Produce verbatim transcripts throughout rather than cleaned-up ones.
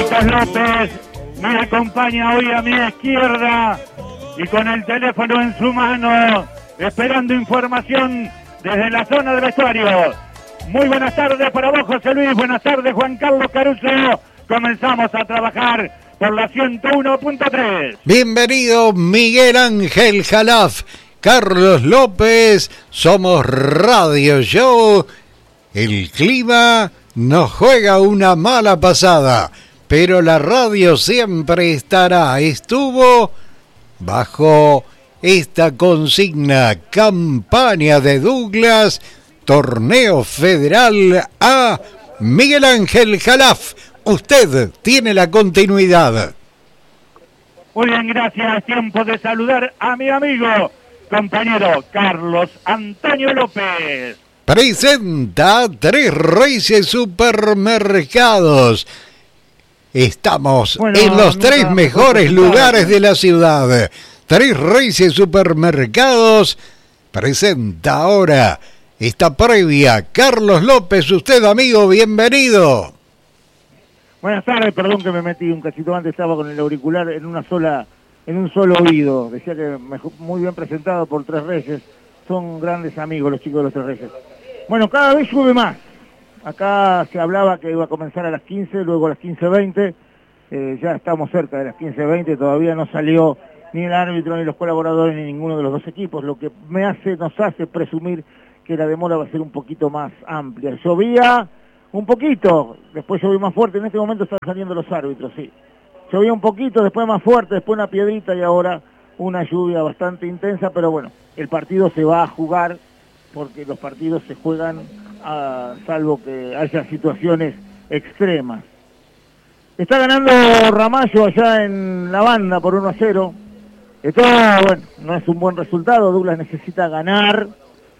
Carlitos López me acompaña hoy a mi izquierda y con el teléfono en su mano, esperando información desde la zona del vestuario. Muy buenas tardes para vos, José Luis. Buenas tardes, Juan Carlos Caruso. Comenzamos a trabajar por la ciento uno punto tres. Bienvenido, Miguel Ángel Jalaf, Carlos López. Somos Radio Show. El clima nos juega una mala pasada, pero la radio siempre estará. Estuvo bajo esta consigna: campaña de Douglas, torneo federal A. Miguel Ángel Jalaf, usted tiene la continuidad. Muy bien, gracias. Tiempo de saludar a mi amigo, compañero Carlos Antonio López. Presenta Tres Reyes Supermercados. Estamos bueno, en los tres mejores lugares de la ciudad. Tres Reyes Supermercados presenta ahora esta previa. Carlos López, usted, amigo, bienvenido. Buenas tardes, perdón que me metí un cachito antes, estaba con el auricular en una sola, en un solo oído. Decía que mejor, muy bien presentado por Tres Reyes. Son grandes amigos los chicos de los Tres Reyes. Bueno, cada vez llueve más. Acá se hablaba que iba a comenzar a las quince, luego a las quince veinte. Eh, ya estamos cerca de las quince veinte, todavía no salió ni el árbitro, ni los colaboradores, ni ninguno de los dos equipos, lo que me hace, nos hace presumir que la demora va a ser un poquito más amplia. Llovía un poquito, después llovió más fuerte, en este momento están saliendo los árbitros, sí. Llovía un poquito, después más fuerte, después una piedrita y ahora una lluvia bastante intensa, pero bueno, el partido se va a jugar porque los partidos se juegan a, salvo que haya situaciones extremas. Está ganando Ramallo allá en la banda por uno a cero. Esto, bueno, no es un buen resultado, Douglas necesita ganar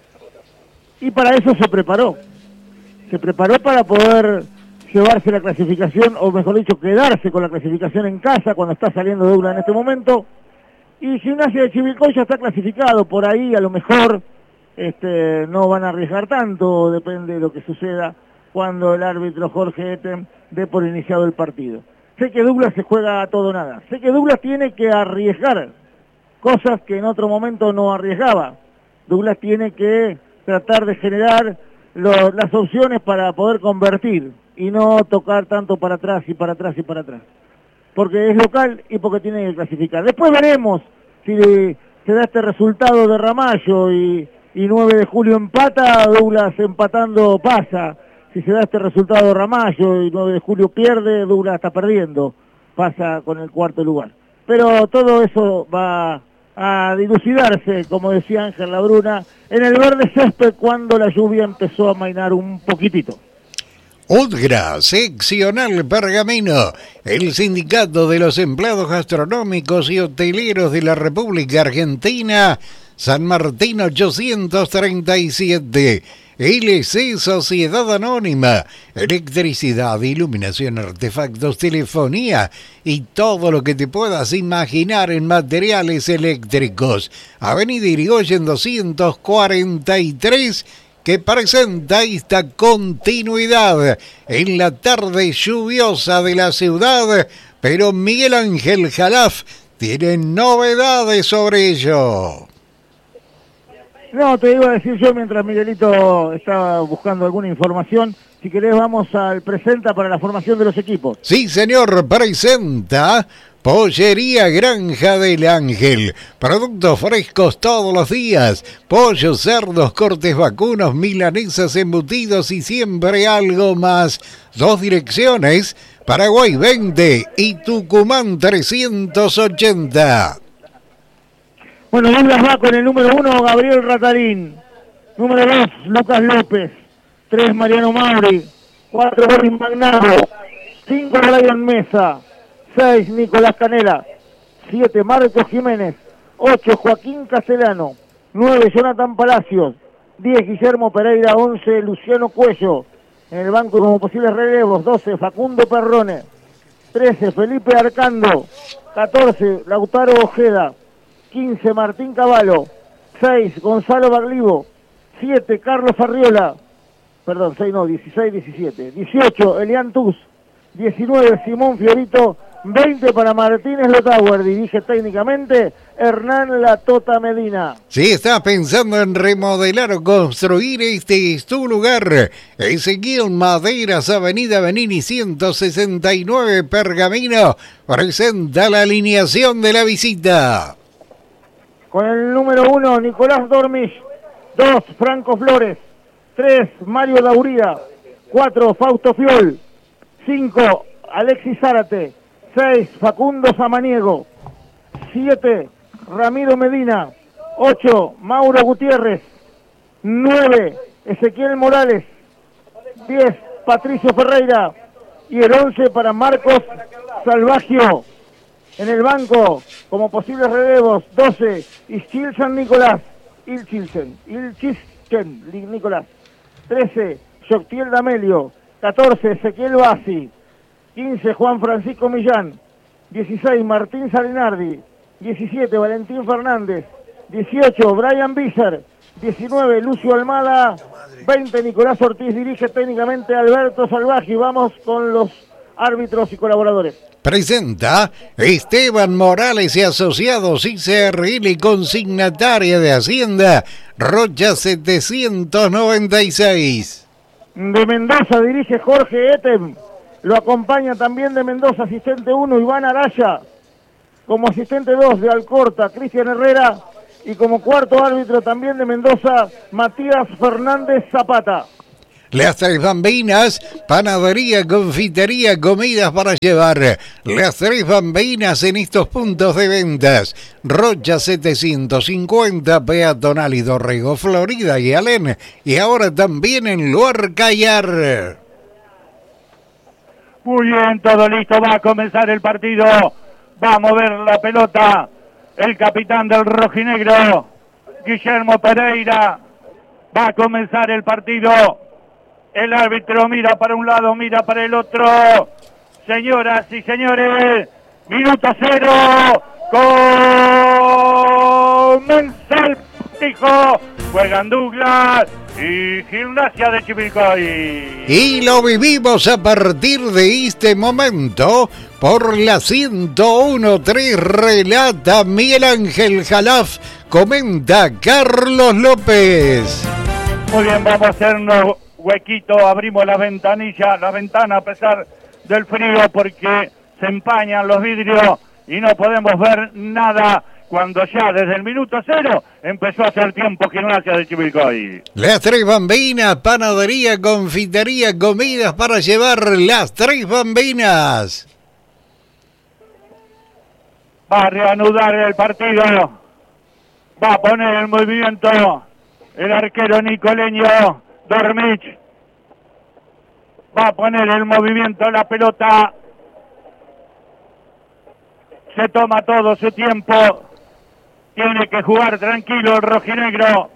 y para eso se preparó. Se preparó para poder llevarse la clasificación, o mejor dicho, quedarse con la clasificación en casa cuando está saliendo Douglas en este momento. Y Gimnasia de Chivilcoy ya está clasificado, por ahí a lo mejor este, no van a arriesgar tanto, depende de lo que suceda cuando el árbitro Jorge Etem dé por iniciado el partido. Sé que Douglas se juega a todo o nada, sé que Douglas tiene que arriesgar cosas que en otro momento no arriesgaba. Douglas tiene que tratar de generar lo, las opciones para poder convertir y no tocar tanto para atrás y para atrás y para atrás. Porque es local y porque tiene que clasificar. Después veremos si se da este resultado de Ramallo y, y nueve de julio empata, Douglas empatando pasa. Si se da este resultado de Ramallo y nueve de julio pierde, Douglas está perdiendo, pasa con el cuarto lugar. Pero todo eso va a dilucidarse, como decía Ángel Labruna, en el verde césped cuando la lluvia empezó a amainar un poquitito. UDGRA, seccional Pergamino, el Sindicato de los Empleados Gastronómicos y Hoteleros de la República Argentina, San Martín ochocientos treinta y siete, L C Sociedad Anónima, electricidad, iluminación, artefactos, telefonía y todo lo que te puedas imaginar en materiales eléctricos. Avenida Irigoyen doscientos cuarenta y tres, que presenta esta continuidad en la tarde lluviosa de la ciudad, pero Miguel Ángel Jalaf tiene novedades sobre ello. No, te iba a decir yo mientras Miguelito estaba buscando alguna información. Si querés vamos al presenta para la formación de los equipos. Sí, señor, presenta Pollería Granja del Ángel. Productos frescos todos los días. Pollos, cerdos, cortes vacunos, milanesas, embutidos y siempre algo más. Dos direcciones, Paraguay veinte y Tucumán trescientos ochenta. Bueno, Douglas va con el número uno, Gabriel Ratarín. Número dos, Lucas López. Tres, Mariano Mauri. Cuatro, Boris Magnado. Cinco, Brian Mesa. Seis, Nicolás Canela. Siete, Marcos Jiménez. Ocho, Joaquín Castellano. Nueve, Jonathan Palacios. Diez, Guillermo Pereira. Once, Luciano Cuello. En el banco como posibles relevos. Doce, Facundo Perrone. Trece, Felipe Arcando. Catorce, Lautaro Ojeda. quince, Martín Cavallo. seis, Gonzalo Baglivo. siete, Carlos Arriola. Perdón, seis no, dieciséis, diecisiete. dieciocho, Elian Tuz. diecinueve Simón Fiorito, veinte para Martínez Lotauer, dirige técnicamente Hernán La Tota Medina. Si estás pensando en remodelar o construir, este es tu lugar. Ezequiel Maderas, Avenida Benini ciento sesenta y nueve Pergamino, presenta la alineación de la visita. Con el número uno, Nicolás Dormisch. dos, Franco Flores. tres, Mario Dauría. cuatro, Fausto Fiol. cinco, Alexis Zárate. seis, Facundo Samaniego. siete, Ramiro Medina. ocho, Mauro Gutiérrez. nueve, Ezequiel Morales. diez, Patricio Ferreira. Y el once para Marcos Salvagio. En el banco, como posibles relevos, doce, Ischilsen Nicolás. Ilchilsen, Ilchilsen Nicolás. trece, Joctiel D'Amelio. catorce, Ezequiel Bassi. quince, Juan Francisco Millán. dieciséis, Martín Salinardi. diecisiete, Valentín Fernández. dieciocho, Brian Visser. diecinueve, Lucio Almada. veinte, Nicolás Ortiz. Dirige técnicamente Alberto Salvaje. Y vamos con los árbitros y colaboradores. Presenta Esteban Morales y Asociados I C R L, consignataria de Hacienda, Rocha setecientos noventa y seis. De Mendoza dirige Jorge Etem. Lo acompaña también de Mendoza, asistente uno, Iván Araya. Como asistente dos de Alcorta, Cristian Herrera. Y como cuarto árbitro también de Mendoza, Matías Fernández Zapata. Las Tres Bambinas, panadería, confitería, comidas para llevar. Las Tres Bambinas en estos puntos de ventas. Rocha setecientos cincuenta, Peatonal y Dorrego, Florida y Alén. Y ahora también en Luarcayar. Muy bien, todo listo, va a comenzar el partido. Va a mover la pelota el capitán del rojinegro, Guillermo Pereira. Va a comenzar el partido. El árbitro mira para un lado, mira para el otro. Señoras y señores, minuto cero. Comienza el partido. Juegan Douglas y Gimnasia de Chivilcoy. Y lo vivimos a partir de este momento por la ciento uno punto tres. Relata Miguel Ángel Jalaf, comenta Carlos López. Muy bien, vamos a hacernos huequito, abrimos la ventanilla, la ventana a pesar del frío porque se empañan los vidrios y no podemos ver nada cuando ya desde el minuto cero empezó a hacer tiempo Gimnasia de Chivilcoy. Las Tres Bambinas, panadería, confitería, comidas para llevar. Las Tres Bambinas. Va a reanudar el partido, va a poner el movimiento el arquero nicoleño Dormisch. Va a poner el movimiento, la pelota. Se toma todo su tiempo. Tiene que jugar tranquilo el rojinegro.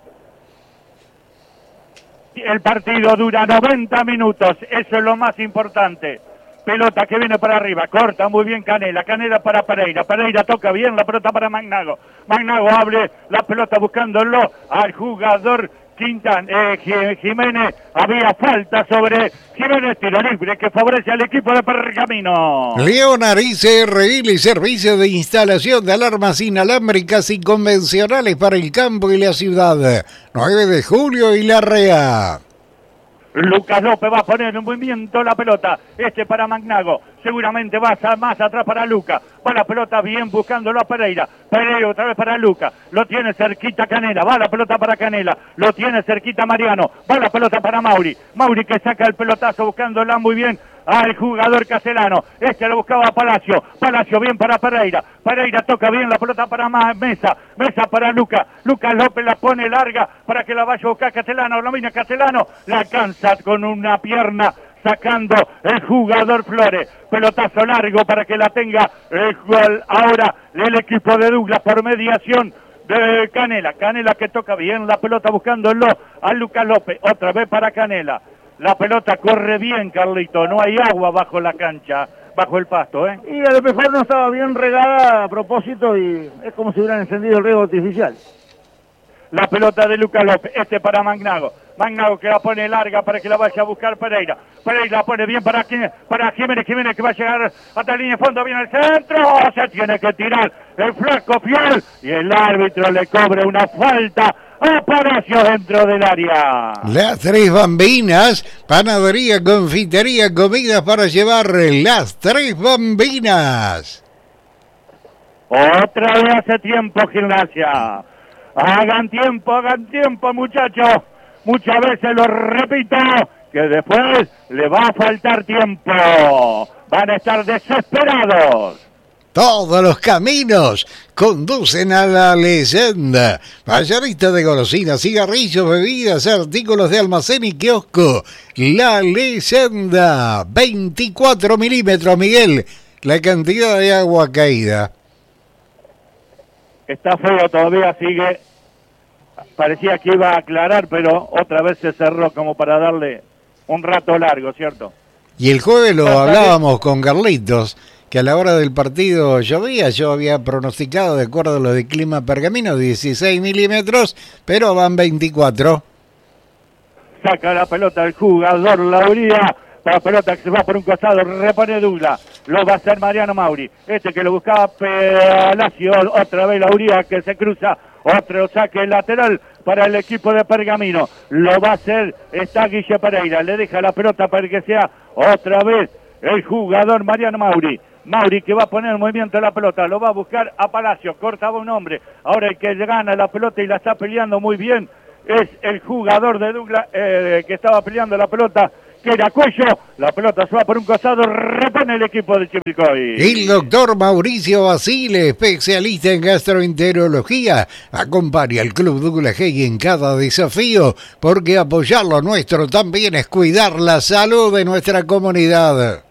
El partido dura noventa minutos. Eso es lo más importante. Pelota que viene para arriba. Corta muy bien Canela. Canela para Pereira. Pereira toca bien la pelota para Magnago. Magnago abre la pelota buscándolo al jugador Quintan, eh, Jiménez. Había falta sobre Jiménez, tiro libre que favorece al equipo de Pergamino. Leonard I C R L, servicio de instalación de alarmas inalámbricas y convencionales para el campo y la ciudad. nueve de julio y Larrea. Lucas López va a poner en movimiento la pelota. Este para Magnago. Seguramente va a más atrás para Luca. Va la pelota bien buscándolo a Pereira. Pereira otra vez para Luca. Lo tiene cerquita Canela. Va la pelota para Canela. Lo tiene cerquita Mariano. Va la pelota para Mauri. Mauri que saca el pelotazo buscándola muy bien al jugador castellano. Este lo buscaba Palacio. Palacio bien para Pereira. Pereira toca bien la pelota para Mesa. Mesa para Luca. Lucas López la pone larga para que la vaya a buscar Castellano. Lo mira Castellano. La alcanza con una pierna sacando el jugador Flores. Pelotazo largo para que la tenga el gol ahora el equipo de Douglas por mediación de Canela. Canela que toca bien la pelota buscándolo a Lucas López. Otra vez para Canela. La pelota corre bien, Carlito. No hay agua bajo la cancha, bajo el pasto, ¿eh? Y a lo mejor no estaba bien regada a propósito y es como si hubieran encendido el riego artificial. La pelota de Lucas López. Este para Magnago. Magnago que la pone larga para que la vaya a buscar Pereira. Pereira la pone bien para, para Jiménez. Jiménez que va a llegar hasta la línea de fondo. Viene al centro. Se tiene que tirar el flaco Fiel. Y el árbitro le cobra una falta a Palacio dentro del área. Las Tres Bambinas, panadería, confitería, comidas para llevar. Las Tres Bambinas. Otra vez hace tiempo, Gimnasia. Hagan tiempo, hagan tiempo, muchachos. Muchas veces lo repito, que después le va a faltar tiempo. Van a estar desesperados. Todos los caminos conducen a la leyenda. Mayorista de golosinas, cigarrillos, bebidas, artículos de almacén y kiosco. La leyenda. veinticuatro milímetros, Miguel. La cantidad de agua caída. Está feo, todavía sigue. Parecía que iba a aclarar, pero otra vez se cerró como para darle un rato largo, ¿cierto? Y el jueves lo hablábamos con Carlitos, que a la hora del partido llovía. Yo había pronosticado, de acuerdo a lo de Clima Pergamino, dieciséis milímetros, pero van veinticuatro. Saca la pelota el jugador Lauría. La pelota que se va por un costado, repone Douglas. Lo va a hacer Mariano Mauri. Este que lo buscaba Palacio. Otra vez Lauría que se cruza. Otro saque lateral para el equipo de Pergamino. Lo va a hacer, está Guille Pereira. Le deja la pelota para que sea otra vez el jugador Mariano Mauri. Mauri que va a poner en movimiento la pelota. Lo va a buscar a Palacio. Cortaba un hombre. Ahora el que gana la pelota y la está peleando muy bien es el jugador de Douglas eh, que estaba peleando la pelota, que era Cuello. La pelota se va por un costado, repone el equipo de Chivilcoy. El doctor Mauricio Basile, especialista en gastroenterología, acompaña al Club Douglas Haig en cada desafío, porque apoyar lo nuestro también es cuidar la salud de nuestra comunidad.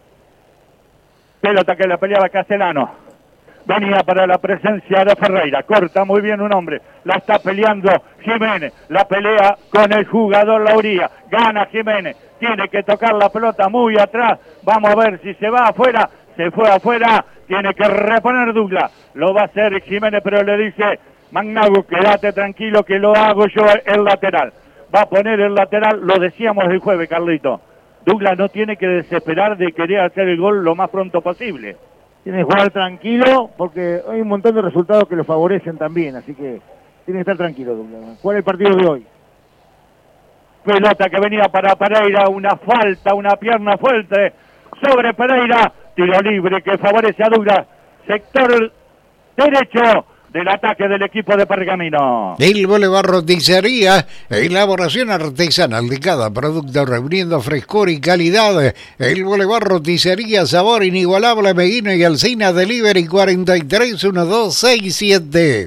Pelota que la peleaba Castellano. Venía para la presencia de Ferreira. Corta muy bien un hombre. La está peleando Jiménez. La pelea con el jugador Lauría. Gana Jiménez. Tiene que tocar la pelota muy atrás. Vamos a ver si se va afuera. Se fue afuera. Tiene que reponer Douglas. Lo va a hacer Jiménez, pero le dice Magnago, quédate tranquilo que lo hago yo el lateral. Va a poner el lateral. Lo decíamos el jueves, Carlito. Douglas no tiene que desesperar de querer hacer el gol lo más pronto posible. Tiene que jugar tranquilo porque hay un montón de resultados que lo favorecen también, así que tiene que estar tranquilo, Douglas. ¿Cuál es el partido de hoy? Pelota que venía para Pereira, una falta, una pierna fuerte sobre Pereira, tiro libre que favorece a Douglas, sector derecho del ataque del equipo de Pergamino. El Boulevard Roticería, elaboración artesanal de cada producto reuniendo frescura y calidad. El Boulevard Roticería, sabor inigualable, Meguino y Alcina, delivery cuatro tres uno dos seis siete.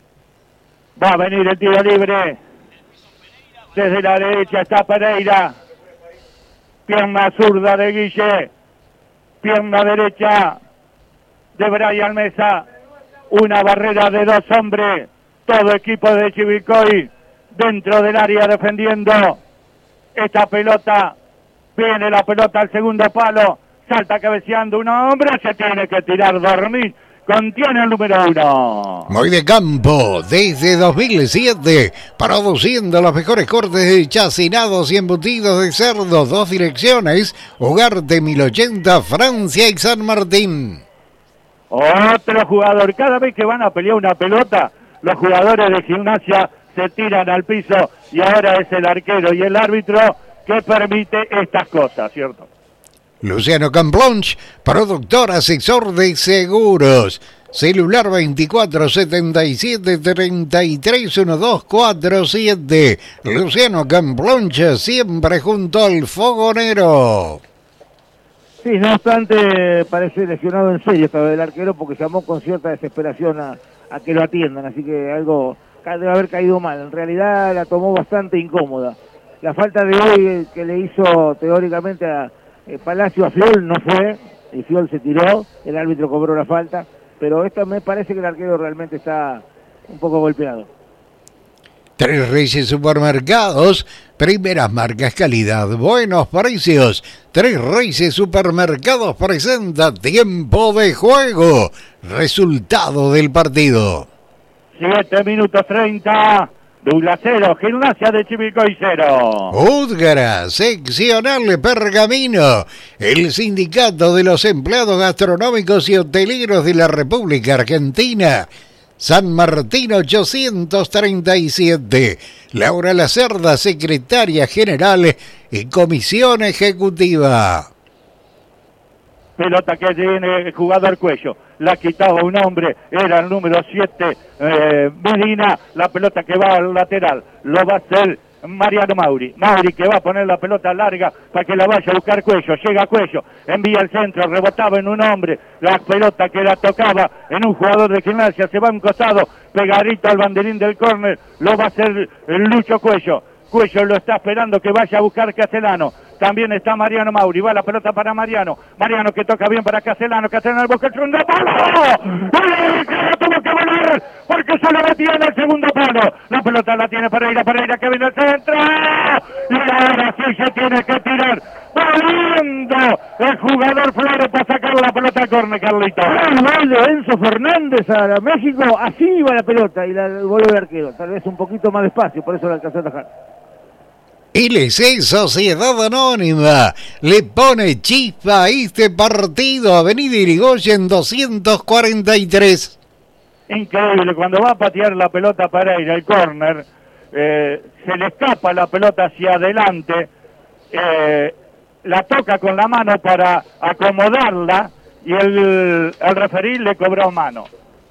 Va a venir el tiro libre. Desde la derecha está Pereira. Pierna zurda de Guille. Pierna derecha de Brian Mesa. Una barrera de dos hombres, todo equipo de Chivilcoy dentro del área defendiendo esta pelota. Viene la pelota al segundo palo, salta cabeceando un hombre, se tiene que tirar dormir. Contiene el número uno. Muy de campo, desde dos mil siete, produciendo los mejores cortes de chacinados y embutidos de cerdo, dos direcciones, Ugarte mil ochenta, Francia y San Martín. Otro jugador, cada vez que van a pelear una pelota, los jugadores de Gimnasia se tiran al piso y ahora es el arquero y el árbitro que permite estas cosas, ¿cierto? Luciano Camplonch, productor, asesor de seguros. Celular veinticuatro setenta y siete treinta y tres doce cuarenta y siete. Luciano Camplonch, siempre junto al fogonero. Sí, no obstante, parece lesionado en serio esta vez el arquero porque llamó con cierta desesperación a, a que lo atiendan, así que algo debe haber caído mal. En realidad la tomó bastante incómoda. La falta de hoy que le hizo teóricamente a eh, Palacio a Fiol no fue, y Fiol se tiró, el árbitro cobró la falta, pero esto me parece que el arquero realmente está un poco golpeado. Tres Reyes Supermercados, primeras marcas, calidad, buenos precios. Tres Reyes Supermercados presenta tiempo de juego, resultado del partido. siete minutos treinta, Douglas cero, Gimnasia de Chivilcoy cero. Udgra, seccional Pergamino, el sindicato de los empleados gastronómicos y hoteleros de la República Argentina. San Martín ochocientos treinta y siete. Laura Lacerda, secretaria general y comisión ejecutiva. Pelota que tiene el jugador Cuello, la quitaba un hombre, era el número siete, eh, Medina, la pelota que va al lateral, lo va a hacer Mariano Mauri, Mauri que va a poner la pelota larga para que la vaya a buscar Cuello, llega Cuello, envía al centro, rebotaba en un hombre, la pelota que la tocaba en un jugador de Gimnasia, se va a un costado, pegadito al banderín del córner, lo va a hacer el Lucho Cuello, Cuello lo está esperando que vaya a buscar Castellano. También está Mariano Mauri, va la pelota para Mariano. Mariano que toca bien para Castellano. Castellano busca el segundo palo. ¡Ay, que tuvo que volar! Porque solo metía en el segundo palo. La pelota la tiene Pereira, Pereira que viene al centro. Y ahora sí se tiene que tirar. Volando el jugador Flores para sacar la pelota al córner, Carlito. El gol de Enzo Fernández a México, así iba la pelota y la volvió el arquero. Tal vez un poquito más despacio, por eso la alcanzó a atajar. L C Sociedad Anónima le pone chispa a este partido. Avenida Irigoyen doscientos cuarenta y tres. Increíble, cuando va a patear la pelota para ir al córner, eh, se le escapa la pelota hacia adelante, eh, la toca con la mano para acomodarla y el, el referí le cobró mano.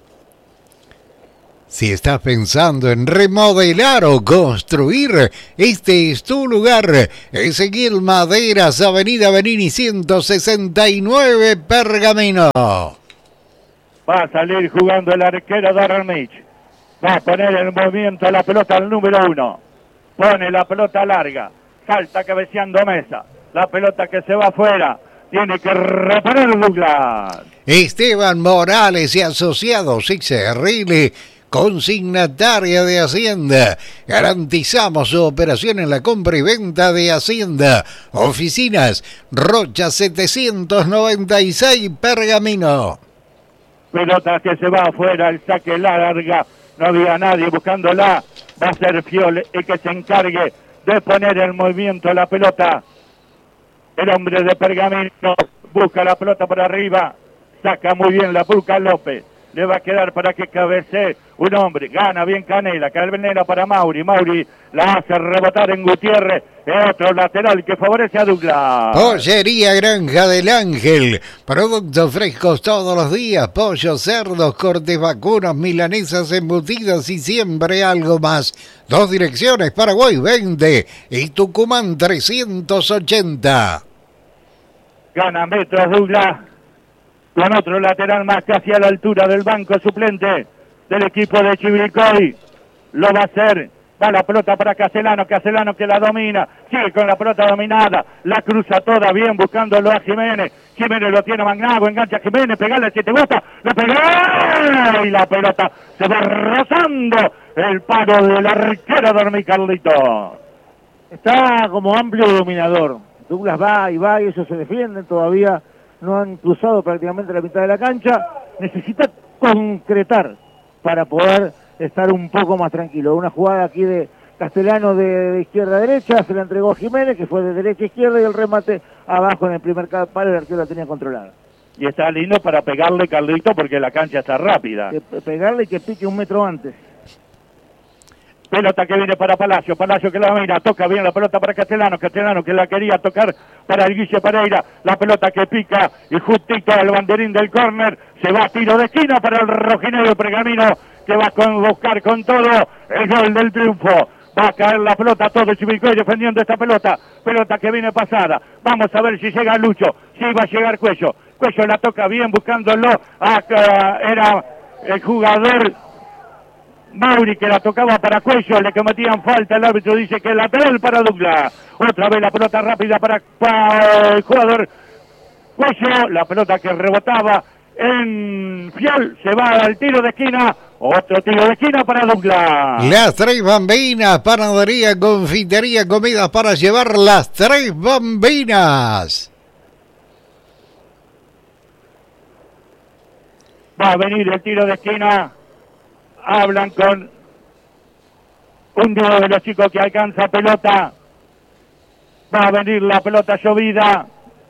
Si estás pensando en remodelar o construir, este es tu lugar. Ezequiel Maderas, Avenida Benini ciento sesenta y nueve, Pergamino. Va a salir jugando el arquero Darmich. Va a poner en movimiento la pelota al número uno. Pone la pelota larga. Salta cabeceando Mesa. La pelota que se va afuera. Tiene que reparar Douglas. Esteban Morales y asociados X R L, consignataria de Hacienda. Garantizamos su operación en la compra y venta de Hacienda. Oficinas Rocha setecientos noventa y seis, Pergamino. Pelota que se va afuera, el saque larga. No había nadie buscándola. Va a ser Fiol el que se encargue de poner en movimiento la pelota. El hombre de Pergamino busca la pelota por arriba. Saca muy bien la Puca López. Le va a quedar para que cabecee un hombre. Gana bien Canela. Canela para Mauri. Mauri la hace rebotar en Gutiérrez. Otro lateral que favorece a Douglas. Pollería Granja del Ángel. Productos frescos todos los días. Pollos, cerdos, cortes vacunos, milanesas embutidas y siempre algo más. Dos direcciones, Paraguay veinte y Tucumán trescientos ochenta. Gana metros Douglas. Con otro lateral más casi a la altura del banco suplente del equipo de Chivilcoy. Lo va a hacer. Va la pelota para Castellano. Castellano que la domina. Sigue con la pelota dominada. La cruza toda bien buscándolo a Jiménez. Jiménez lo tiene Magnago. Engancha a Jiménez. Pegale si te gusta. ¡La pegó! Y la pelota se va rozando el palo del arquero de Carlito. Está como amplio dominador. Douglas va y va y ellos se defienden todavía. No han cruzado prácticamente la mitad de la cancha, necesita concretar para poder estar un poco más tranquilo. Una jugada aquí de Castellano de, de izquierda a derecha, se la entregó Jiménez, que fue de derecha a izquierda, y el remate abajo en el primer palo, el arquero la tenía controlada. Y está lindo para pegarle, Carlito, porque la cancha está rápida. Que pegarle y que pique un metro antes. Pelota que viene para Palacio, Palacio que la mira, toca bien la pelota para Castellano, Castellano que la quería tocar para el Guille Pereira, la pelota que pica y justito al banderín del córner, se va a tiro de esquina para el rojinegro Pergamino, que va a buscar con todo el gol del triunfo. Va a caer la pelota, todo Chivilcoy defendiendo esta pelota, pelota que viene pasada, vamos a ver si llega Lucho, si va a llegar Cuello, Cuello la toca bien buscándolo, acá era el jugador Mauri que la tocaba para Cuello, le cometían falta, el árbitro dice que es lateral para Douglas. Otra vez la pelota rápida para, para el jugador Cuello, la pelota que rebotaba en Fiol, se va al tiro de esquina, otro tiro de esquina para Douglas. Las Tres Bambinas, panadería, confitería, comidas para llevar. Las Tres Bambinas. Va a venir el tiro de esquina. Hablan con Un dúo de los chicos que alcanza pelota. Va a venir la pelota llovida.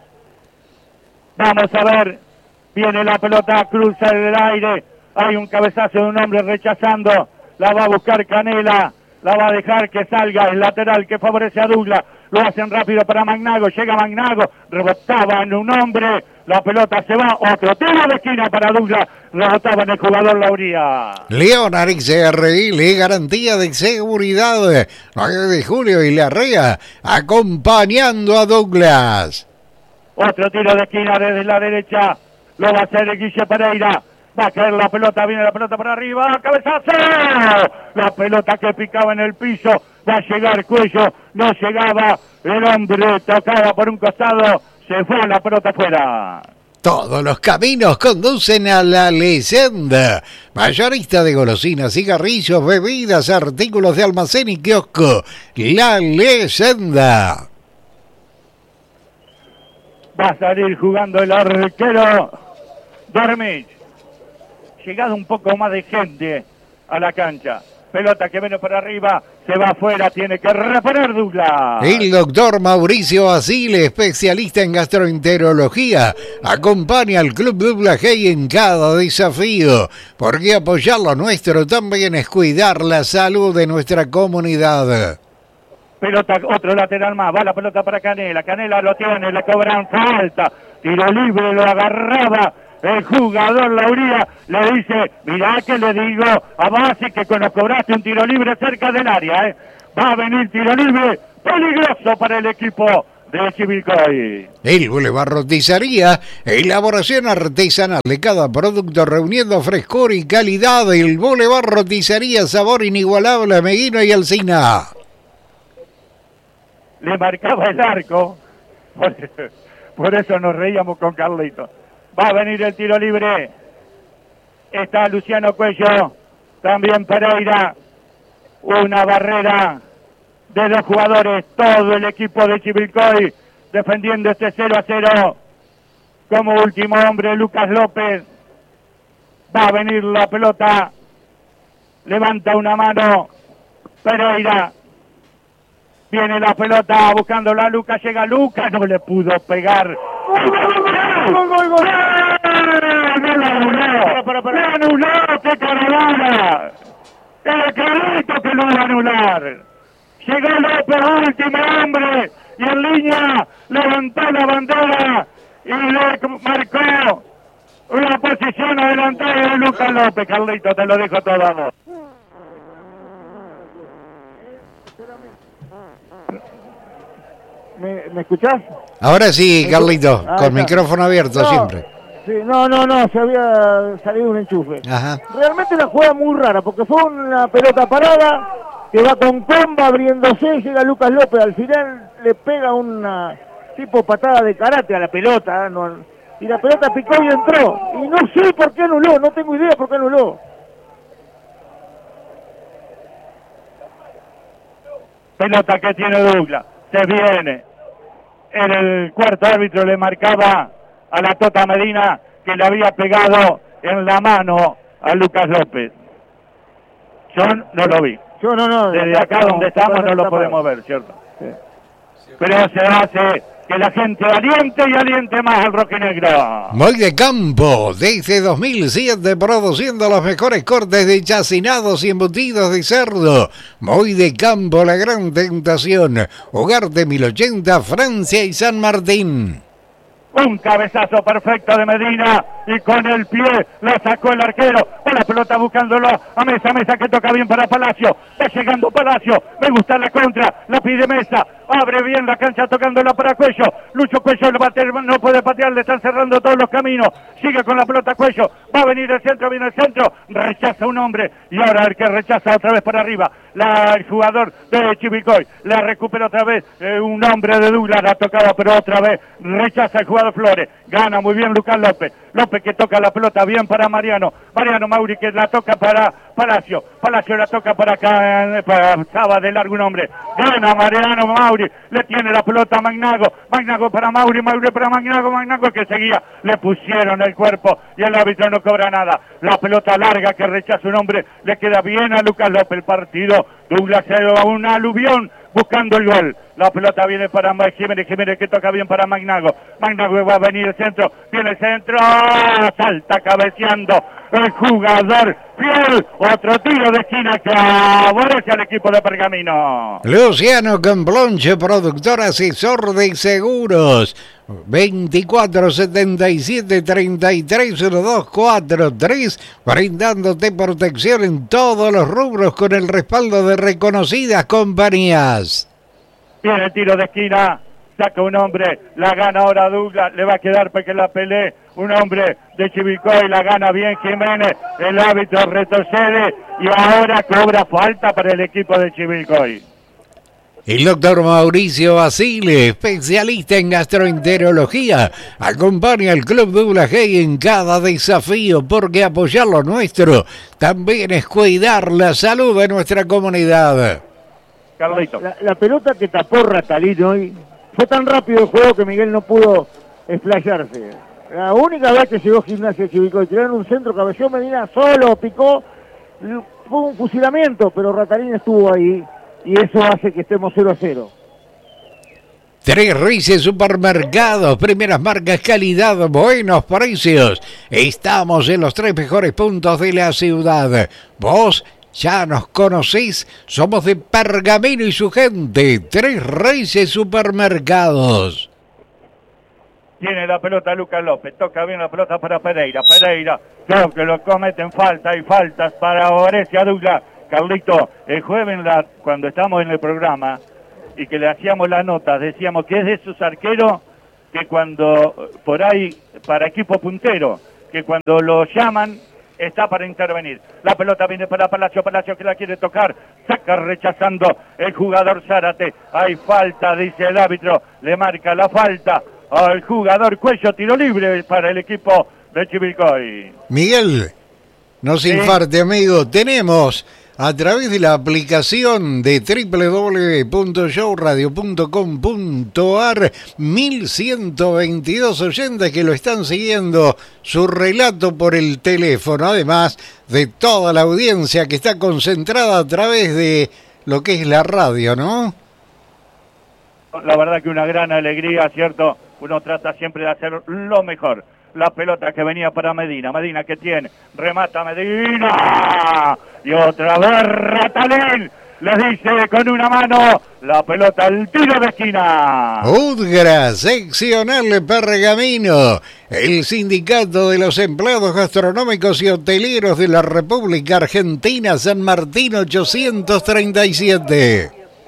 Vamos a ver. Viene la pelota, cruza en el aire. Hay un cabezazo de un hombre rechazando. La va a buscar Canela. La va a dejar que salga el lateral que favorece a Douglas. Lo hacen rápido para Magnago. Llega Magnago. Rebotaba en un hombre. La pelota se va. Otro tiro de esquina para Douglas. Rebotaba en el jugador Lauría. Leonard X R L, garantía de seguridad. nueve de julio y Larrea acompañando a Douglas. Otro tiro de esquina desde la derecha. Lo va a hacer el Guille Pereira. Va a caer la pelota, viene la pelota para arriba, ¡cabezazo! La pelota que picaba en el piso, va a llegar Cuello, no llegaba, el hombre tocaba por un costado, se fue la pelota afuera. Todos los caminos conducen a La Leyenda, mayorista de golosinas, cigarrillos, bebidas, artículos de almacén y kiosco. La Leyenda. Va a salir jugando el arquero Dormich. Llegado un poco más de gente a la cancha. Pelota que viene para arriba, se va afuera, tiene que reponer Douglas. El doctor Mauricio Asile, especialista en gastroenterología, acompaña al Club Douglas Hay en cada desafío, porque apoyar lo nuestro también es cuidar la salud de nuestra comunidad. Pelota, otro lateral más, va la pelota para Canela, Canela lo tiene, le cobran falta, tiro libre, lo agarraba. El jugador Lauría le dice, mirá que le digo a Basi que nos cobraste un tiro libre cerca del área, ¿eh? Va a venir tiro libre, peligroso para el equipo de Chivilcoy. El Boulevard Roticería, elaboración artesanal de cada producto reuniendo frescor y calidad. El Boulevard Roticería, sabor inigualable a Meguino y Alsina. Le marcaba el arco, por, por eso nos reíamos con Carlito. Va a venir el tiro libre. Está Luciano Cuello. También Pereira. Una barrera de dos jugadores. Todo el equipo de Chivilcoy defendiendo este cero a cero. Como último hombre Lucas López. Va a venir la pelota. Levanta una mano. Pereira. Viene la pelota buscándola. Lucas. Llega Lucas. No le pudo pegar. ¡Gol, gol, gol! ¡No lo anuló! ¡Le anuló! ¡Qué caravana! ¡El clarito que lo va a anular! Llegó López, último hombre, y en línea levantó la bandera y le marcó una posición adelantada de Lucas López. Carlito, te lo dejo todo a vos. ¿Me, ¿Me escuchás? Ahora sí, Carlito, ah, con está. micrófono abierto No, siempre. Sí, no, no, no, se había salido un enchufe. Ajá. Realmente una jugada muy rara, porque fue una pelota parada, que va con comba abriéndose, llega Lucas López, al final le pega una tipo patada de karate a la pelota, no, y la pelota picó y entró. Y no sé por qué anuló, no tengo idea por qué anuló. Pelota que tiene Douglas, se viene. En el cuarto árbitro le marcaba a la Tota Medina que le había pegado en la mano a Lucas López. Yo no lo vi. Yo no, no. Desde acá donde estamos no lo podemos ver, ¿cierto? Sí. Pero se hace que la gente aliente y aliente más al rojinegro. Muy de campo, desde dos mil siete produciendo los mejores cortes de chacinados y embutidos de cerdo. Muy de campo, la gran tentación. Hogar de mil ochenta, Francia y San Martín. Un cabezazo perfecto de Medina y con el pie la sacó el arquero. Va la pelota buscándolo a Mesa, Mesa que toca bien para Palacio. Va llegando Palacio, me gusta la contra, la pide Mesa. Abre bien la cancha tocándola para Cuello. Lucho Cuello lo bate, no puede patear, le están cerrando todos los caminos. Sigue con la pelota Cuello, va a venir el centro, viene el centro. Rechaza un hombre y ahora el que rechaza otra vez para arriba. La, el jugador de Chivilcoy la recupera otra vez. Eh, un hombre de Douglas la tocaba, pero otra vez rechaza el jugador Flores. Gana muy bien Lucas López. López que toca la pelota bien para Mariano. Mariano Mauri que la toca para Palacio. Palacio la toca para acá, para Saba de largo un hombre. Gana Mariano Mauri. Le tiene la pelota a Magnago. Magnago para Mauri. Mauri para Magnago. Magnago que seguía. Le pusieron el cuerpo y el árbitro no cobra nada. La pelota larga que rechaza un hombre. Le queda bien a Lucas López el partido. Douglas se va a un aluvión buscando el gol. La pelota viene para Jiménez, Jiménez que toca bien para Magnago. Magnago va a venir el centro, viene el centro, salta cabeceando el jugador fiel. Otro tiro de esquina que favorece al equipo de Pergamino. Luciano Camplonche, productor asesor de seguros. veinticuatro setenta y siete treinta y tres uno dos cuatro tres, brindándote protección en todos los rubros con el respaldo de reconocidas compañías. Viene el tiro de esquina, saca un hombre, la gana ahora Douglas, le va a quedar porque la pelee un hombre de Chivilcoy, la gana bien Jiménez, el árbitro retrocede y ahora cobra falta para el equipo de Chivilcoy. El doctor Mauricio Basile, especialista en gastroenterología, acompaña al Club Douglas Hay en cada desafío, porque apoyar lo nuestro también es cuidar la salud de nuestra comunidad. Carlito. La, la pelota que tapó Ratalín hoy, fue tan rápido el juego que Miguel no pudo explayarse. La única vez que llegó Gimnasia de Chivilcoy, tiraron un centro, cabeció Medina solo, picó, fue un fusilamiento, pero Ratalín estuvo ahí. Y eso hace que estemos cero a cero. Tres Reyes Supermercados, primeras marcas, calidad, buenos precios. Estamos en los tres mejores puntos de la ciudad. Vos ya nos conocéis, somos de Pergamino y su gente. Tres Reyes Supermercados. Tiene la pelota Lucas López, toca bien la pelota para Pereira. Pereira, creo que lo cometen falta y faltas para Orestia Douglas. Carlito, el jueves la, cuando estábamos en el programa y que le hacíamos la nota, decíamos que es de esos arqueros que cuando, por ahí, para equipo puntero, que cuando lo llaman, está para intervenir. La pelota viene para Palacio, Palacio que la quiere tocar, saca rechazando el jugador Zárate. Hay falta, dice el árbitro, le marca la falta al jugador Cuello, tiro libre para el equipo de Chivilcoy. Miguel, no se ¿Sí? infarte, amigo, tenemos a través de la aplicación de doble u doble u doble u punto show radio punto com punto a r mil ciento veintidós oyentes que lo están siguiendo su relato por el teléfono, además de toda la audiencia que está concentrada a través de lo que es la radio, ¿no? La verdad que una gran alegría, ¿cierto? Uno trata siempre de hacer lo mejor. La pelota que venía para Medina, Medina que tiene, remata Medina, y otra vez Ratalín, le dice con una mano, la pelota al tiro de esquina. Udgra, seccional Pergamino, el sindicato de los empleados gastronómicos y hoteleros de la República Argentina, San Martín ochocientos treinta y siete.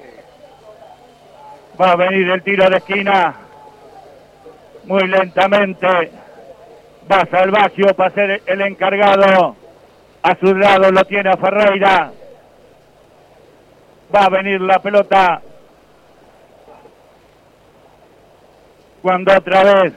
Va a venir el tiro de esquina, muy lentamente. Va Salvaggio para ser el encargado. A su lado lo tiene a Ferreira. Va a venir la pelota. Cuando otra vez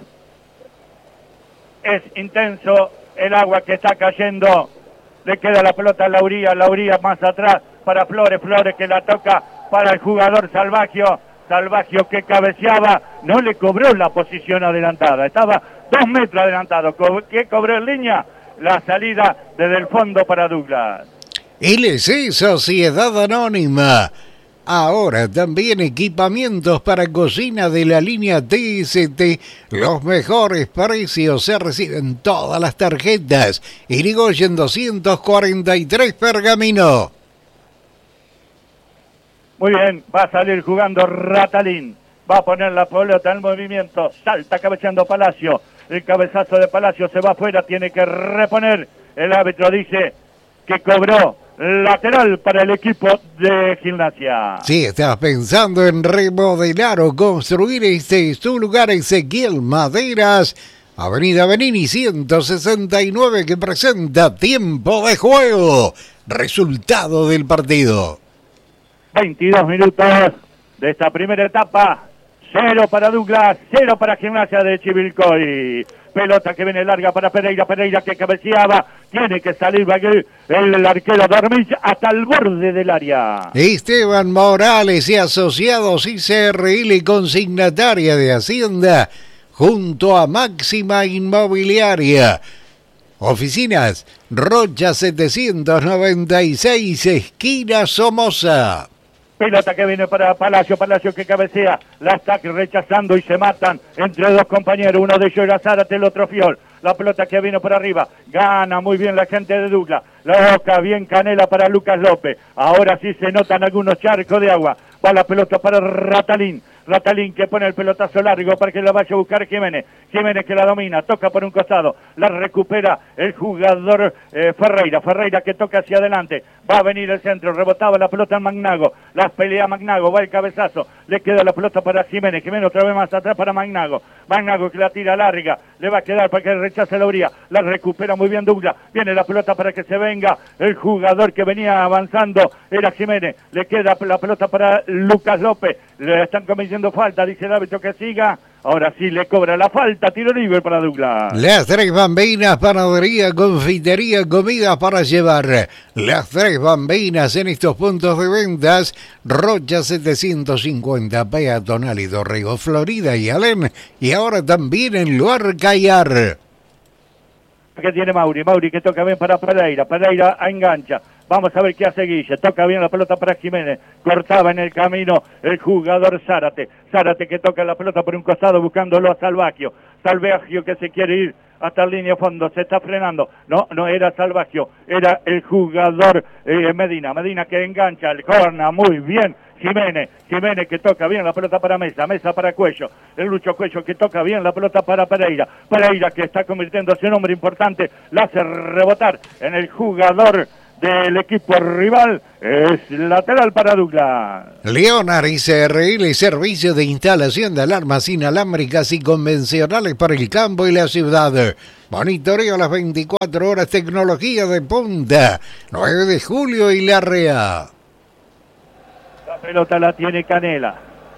es intenso el agua que está cayendo. Le queda la pelota a Lauría. Lauría más atrás para Flores. Flores que la toca para el jugador Salvaggio. Salvaggio que cabeceaba, no le cobró la posición adelantada, estaba dos metros adelantado. ¿Qué cobró en línea? La salida desde el fondo para Douglas. L C Sociedad Anónima. Ahora también equipamientos para cocina de la línea T S T. Los mejores precios se reciben todas las tarjetas. Irigoyen doscientos cuarenta y tres Pergamino. Muy bien, va a salir jugando Ratalín. Va a poner la pelota en movimiento. Salta cabeceando Palacio. El cabezazo de Palacio se va afuera. Tiene que reponer. El árbitro dice que cobró lateral para el equipo de Gimnasia. Si estás pensando en remodelar o construir, este es tu lugar. Ezequiel Maderas, Avenida Benini ciento sesenta y nueve, que presenta tiempo de juego. Resultado del partido. veintidós minutos de esta primera etapa. Cero para Douglas, cero para Gimnasia de Chivilcoy. pelota que viene larga para Pereira, Pereira que cabeceaba, tiene que salir el arquero Dormich hasta el borde del área. Esteban Morales y asociados I C R L consignataria de Hacienda junto a Máxima Inmobiliaria. Oficinas Rocha setecientos noventa y seis, esquina Somoza. Pelota que viene para Palacio, Palacio que cabecea, la está rechazando y se matan entre dos compañeros, uno de ellos era Zárate, el otro Fiol. La pelota que vino por arriba, gana muy bien la gente de Douglas, la boca bien Canela para Lucas López, ahora sí se notan algunos charcos de agua, va la pelota para Ratalín, Ratalín que pone el pelotazo largo para que la vaya a buscar Jiménez, Jiménez que la domina, toca por un costado, la recupera el jugador eh, Ferreira, Ferreira que toca hacia adelante, va a venir el centro, rebotaba la pelota en Magnago, la pelea Magnago, va el cabezazo, le queda la pelota para Jiménez, Jiménez otra vez más atrás para Magnago, Magnago que la tira larga, le va a quedar para que rechace la orilla, la recupera muy bien Douglas, viene la pelota para que se venga el jugador que venía avanzando, era Jiménez, le queda la pelota para Lucas López, le están cometiendo falta, dice el árbitro que siga, ahora sí le cobra la falta, tiro libre para Douglas. Las Tres Bambinas, panadería, confitería, comida para llevar. Las Tres Bambinas en estos puntos de ventas, Rocha setecientos cincuenta, Peatonal y Dorrego, Florida y Alem, y ahora también en Luar Cayar. Que tiene Mauri, Mauri que toca bien para Pereira, Pereira engancha, vamos a ver qué hace Guille, toca bien la pelota para Jiménez, cortaba en el camino el jugador Zárate, Zárate que toca la pelota por un costado buscándolo a Salvagio, Salvagio que se quiere ir hasta la línea de fondo, se está frenando, no, no era Salvagio, era el jugador eh, Medina, Medina que engancha, el corna muy bien, Jiménez, Jiménez que toca bien la pelota para Mesa, Mesa para Cuello, el Lucho Cuello que toca bien la pelota para Pereira, Pereira que está convirtiéndose en un hombre importante, la hace rebotar en el jugador del equipo rival, es lateral para Douglas. Leonard I C R L, servicio de instalación de alarmas inalámbricas y convencionales para el campo y la ciudad. Monitoreo a las veinticuatro horas, tecnología de punta, nueve de julio y Larrea. La pelota la tiene Canela.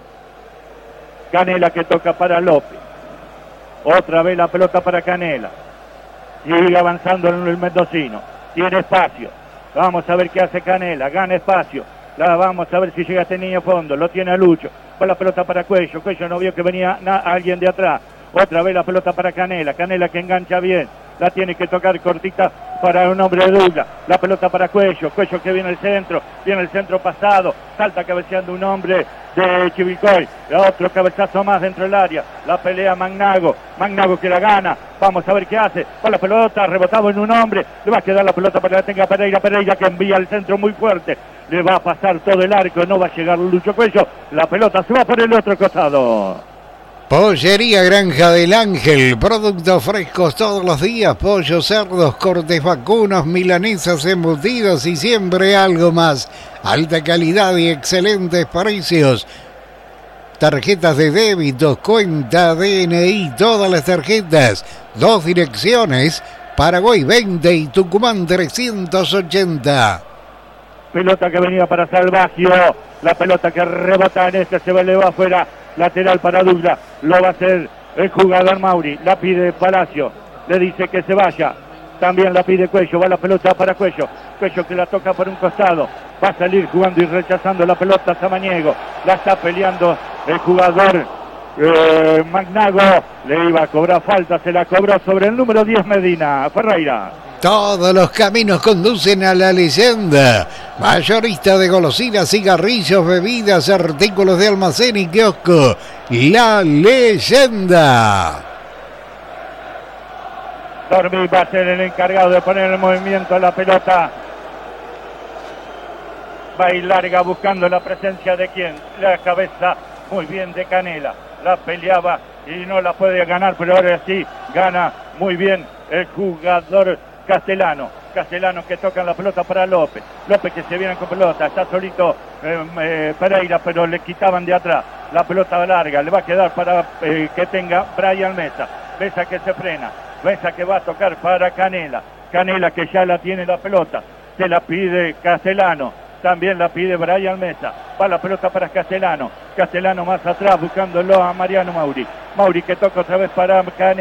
Canela que toca para López. Otra vez la pelota para Canela. Sigue avanzando en el mendocino. Tiene espacio. Vamos a ver qué hace Canela. Gana espacio. La vamos a ver si llega este niño a fondo. Lo tiene a Lucho. Va la pelota para Cuello. Cuello no vio que venía alguien de atrás. Otra vez la pelota para Canela. Canela que engancha bien. La tiene que tocar cortita para un hombre de Douglas. La pelota para Cuello. Cuello que viene al centro. Viene el centro pasado. Salta cabeceando un hombre de Chivilcoy. Otro cabezazo más dentro del área. La pelea Magnago. Magnago que la gana. Vamos a ver qué hace. Va la pelota. Rebotado en un hombre. Le va a quedar la pelota para que la tenga Pereira. Pereira que envía al centro muy fuerte. Le va a pasar todo el arco. No va a llegar Lucho Cuello. La pelota se va por el otro costado. Pollería Granja del Ángel, productos frescos todos los días, pollos, cerdos, cortes vacunos, milanesas, embutidos y siempre algo más. Alta calidad y excelentes precios. Tarjetas de débito, cuenta, D N I, todas las tarjetas. Dos direcciones, Paraguay veinte y Tucumán trescientos ochenta. Pelota que venía para Salvagio, la pelota que rebota en este, se le va afuera. Lateral para Douglas, lo va a hacer el jugador Mauri, la pide Palacio, le dice que se vaya, también la pide Cuello, va la pelota para Cuello, Cuello que la toca por un costado, va a salir jugando y rechazando la pelota Samaniego, la está peleando el jugador eh, Magnago, le iba a cobrar falta, se la cobró sobre el número diez Medina, Ferreira. Todos los caminos conducen a la leyenda. Mayorista de golosinas, cigarrillos, bebidas, artículos de almacén y kiosco. La Leyenda. Dormi va a ser el encargado de poner en movimiento la pelota. Va y larga buscando la presencia de quien. La cabeza muy bien de Canela. La peleaba y no la puede ganar, pero ahora sí gana muy bien el jugador Castellano, Castellano que toca la pelota para López, López que se viene con pelota, está solito eh, eh, Pereira, pero le quitaban de atrás, la pelota larga, le va a quedar para eh, que tenga Brian Mesa, Mesa que se frena, Mesa que va a tocar para Canela, Canela que ya la tiene la pelota, se la pide Castellano, también la pide Brian Mesa, va la pelota para Castellano, Castellano más atrás buscándolo a Mariano Mauri, Mauri que toca otra vez para Canela,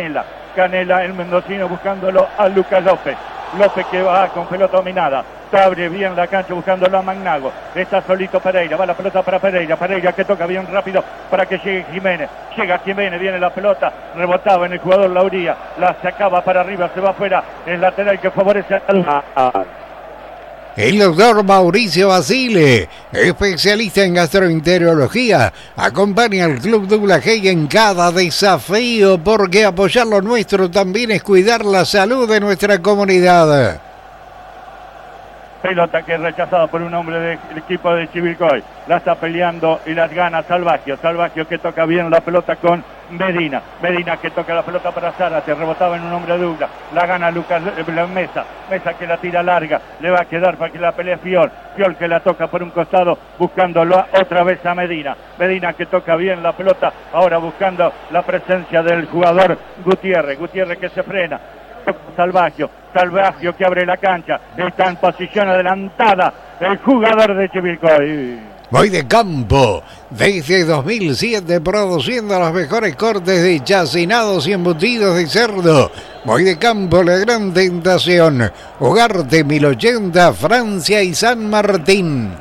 Canela, el mendocino buscándolo a Lucas López. López que va con pelota dominada. Abre bien la cancha buscándolo a Magnago. Está solito Pereira. Va la pelota para Pereira. Pereira que toca bien rápido para que llegue Jiménez. Llega Jiménez. Viene la pelota. Rebotaba en el jugador Lauría. La sacaba para arriba. Se va afuera. El lateral que favorece a... El doctor Mauricio Basile, especialista en gastroenterología, acompaña al Club Douglas Haig en cada desafío, porque apoyar lo nuestro también es cuidar la salud de nuestra comunidad. Pelota que es rechazada por un hombre del equipo de Chivilcoy. La está peleando y las gana Salvagio. Salvagio que toca bien la pelota con Medina. Medina que toca la pelota para Zárate. Rebotaba en un hombre de Douglas. La gana Lucas Mesa. Mesa que la tira larga. Le va a quedar para que la pelee Fiol. Fiol que la toca por un costado buscándolo otra vez a Medina. Medina que toca bien la pelota. Ahora buscando la presencia del jugador Gutiérrez. Gutiérrez que se frena. Salvagio, Salvagio que abre la cancha, está en posición adelantada el jugador de Chivilcoy. Voy de campo, desde dos mil siete produciendo los mejores cortes de chacinados y embutidos de cerdo. Voy de campo, la gran tentación, Ugarte mil ochenta, Francia y San Martín.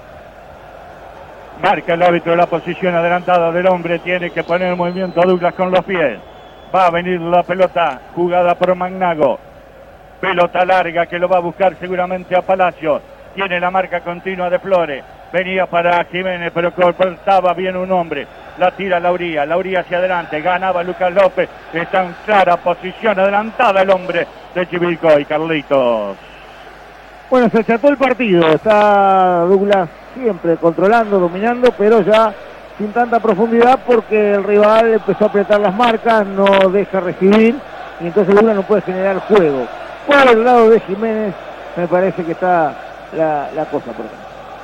Marca el árbitro la posición adelantada del hombre, tiene que poner el movimiento a Douglas con los pies. Va a venir la pelota jugada por Magnago. Pelota larga que lo va a buscar seguramente a Palacio. Tiene la marca continua de Flores. Venía para Jiménez, pero cortaba bien un hombre. La tira Lauría. Lauría hacia adelante. Ganaba Lucas López. Está en clara posición adelantada el hombre de Chivilcoy, Carlitos. Bueno, se acható el partido. Está Douglas siempre controlando, dominando, pero ya sin tanta profundidad porque el rival empezó a apretar las marcas, no deja recibir y entonces Douglas no puede generar juego. Por el lado de Jiménez me parece que está la, la cosa por acá.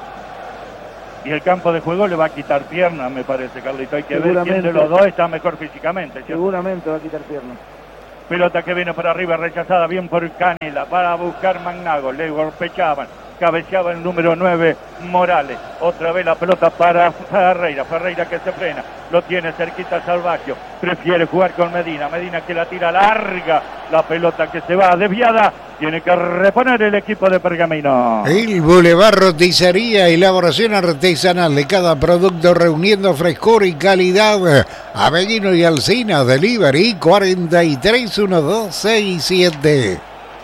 Y el campo de juego le va a quitar piernas, me parece, Carlito. Hay que ver quién de los dos está mejor físicamente, ¿cierto? Seguramente va a quitar piernas. Pelota que viene para arriba, rechazada bien por Canela, para buscar Magnago, le golpeaban. Cabeceaba el número nueve, Morales. Otra vez la pelota para Ferreira. Ferreira que se frena. Lo tiene cerquita Salvagio. Prefiere jugar con Medina. Medina que la tira larga. La pelota que se va desviada. Tiene que reponer el equipo de Pergamino. El Boulevard Roticería, elaboración artesanal de cada producto reuniendo frescor y calidad. Avellino y Alsina, delivery cuatro tres uno dos seis siete.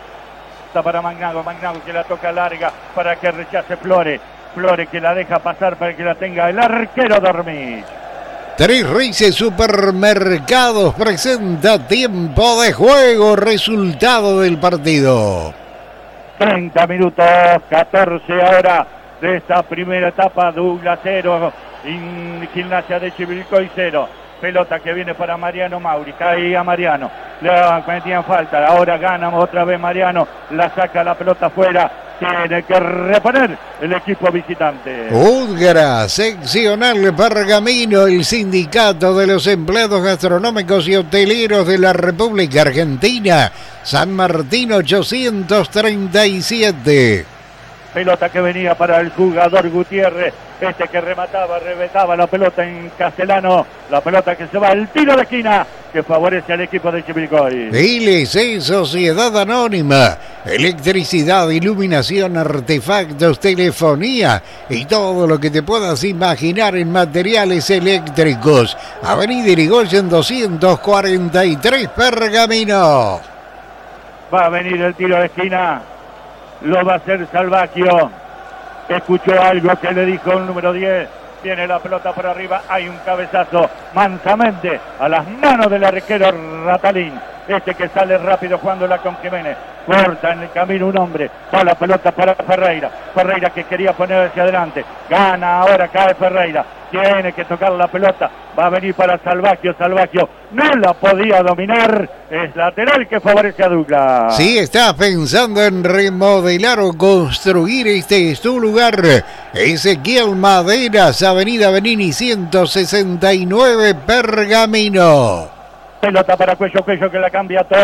Para Magnago, Magnago que la toca larga para que rechace Flores. Flores que la deja pasar para que la tenga el arquero Dormich. Tres Reyes Supermercados presenta tiempo de juego, resultado del partido. treinta minutos, catorce ahora de esta primera etapa. Douglas cero, Gimnasia de Chivilcoy cero. Pelota que viene para Mariano Mauri, caía Mariano, le metían falta, ahora gana otra vez Mariano, la saca la pelota afuera, tiene que reponer el equipo visitante. Udgra, seccional Pergamino, el sindicato de los empleados gastronómicos y hoteleros de la República Argentina, San Martín ochocientos treinta y siete. Pelota que venía para el jugador Gutiérrez, este que remataba, reventaba la pelota en Castellano, la pelota que se va al tiro de esquina, que favorece al equipo de Chivilcoy. L C Sociedad Anónima, electricidad, iluminación, artefactos, telefonía y todo lo que te puedas imaginar en materiales eléctricos. Avenida Irigoyen doscientos cuarenta y tres, Pergamino. Va a venir el tiro de esquina. Lo va a hacer Salvagio. Escuchó algo que le dijo el número diez. Viene la pelota por arriba. Hay un cabezazo mansamente a las manos del arquero Ratalín. Este que sale rápido jugándola con Jiménez. Corta en el camino un hombre. Va la pelota para Ferreira. Ferreira que quería poner hacia adelante. Gana ahora, cae Ferreira. Tiene que tocar la pelota. Va a venir para Salvagio. Salvagio no la podía dominar. Es lateral que favorece a Douglas. Si estás pensando en remodelar o construir, este es tu lugar. Ezequiel Maderas, Avenida Benini ciento sesenta y nueve, Pergamino. Pelota para Cuello, Cuello que la cambia toda.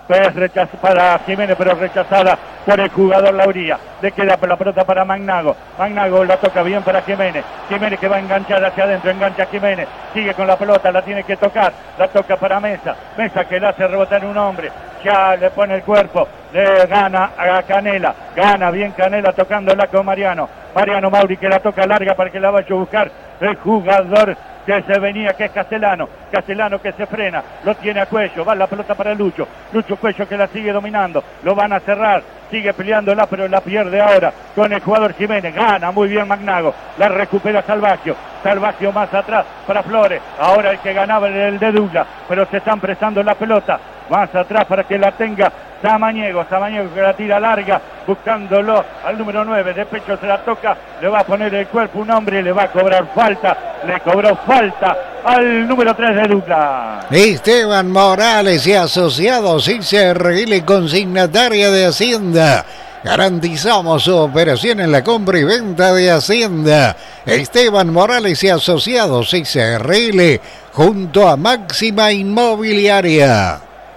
Es rechaz para Jiménez, pero rechazada por el jugador Lauría. Le queda la pelota para Magnago. Magnago la toca bien para Jiménez. Jiménez que va a enganchar hacia adentro, engancha a Jiménez. Sigue con la pelota, la tiene que tocar. La toca para Mesa. Mesa que la hace rebotar un hombre. Ya le pone el cuerpo. Le gana a Canela. Gana bien Canela tocándola con Mariano. Mariano Mauri que la toca larga para que la vaya a buscar el jugador que se venía, que es Castellano. Castellano que se frena, lo tiene a Cuello, va la pelota para Lucho. Lucho Cuello que la sigue dominando, lo van a cerrar, sigue peleándola, pero la pierde ahora con el jugador Jiménez. Gana muy bien Magnago, la recupera Salvaggio. Salvaggio más atrás para Flores. Ahora el que ganaba era el de Douglas, pero se están prestando la pelota más atrás para que la tenga Samaniego. Samaniego que la tira larga, buscándolo al número nueve. De pecho se la toca, le va a poner el cuerpo un hombre, le va a cobrar falta. Le cobró falta al número tres de Douglas. Esteban Morales y asociados I C R L consignataria de Hacienda. Garantizamos su operación en la compra y venta de Hacienda. Esteban Morales y asociados I C R L junto a Máxima Inmobiliaria.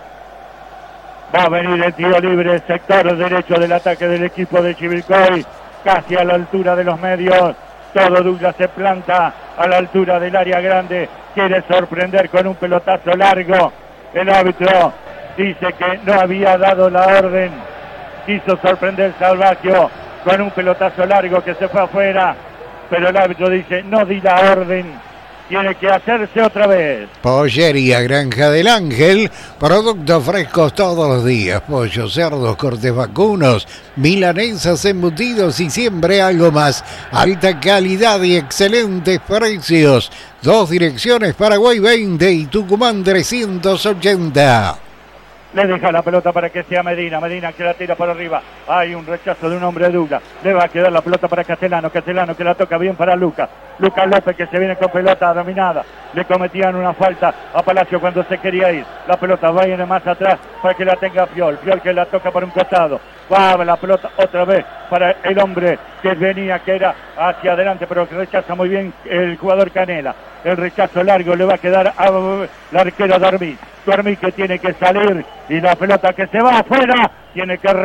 Va a venir el tiro libre, sector derecho del ataque del equipo de Chivilcoy, casi a la altura de los medios. Todo Douglas se planta a la altura del área grande, quiere sorprender con un pelotazo largo. El árbitro dice que no había dado la orden, quiso sorprender Salvaggio con un pelotazo largo que se fue afuera, pero el árbitro dice no di la orden, tiene que hacerse otra vez. Pollería Granja del Ángel, productos frescos todos los días, pollos, cerdos, cortes vacunos, milanesas, embutidos y siempre algo más. Alta calidad y excelentes precios. Dos direcciones, Paraguay veinte y Tucumán trescientos ochenta. Le deja la pelota para que sea Medina. Medina que la tira para arriba. Hay un rechazo de un hombre de Douglas. Le va a quedar la pelota para Castellano. Castellano que la toca bien para Lucas. Lucas López que se viene con pelota dominada. Le cometían una falta a Palacio cuando se quería ir. La pelota va a ir más atrás para que la tenga Fiol. Fiol que la toca por un costado. Va la pelota otra vez para el hombre que venía, que era hacia adelante, pero que rechaza muy bien el jugador Canela. El rechazo largo le va a quedar al arquero Dormí. Dormí que tiene que salir y la pelota que se va afuera tiene que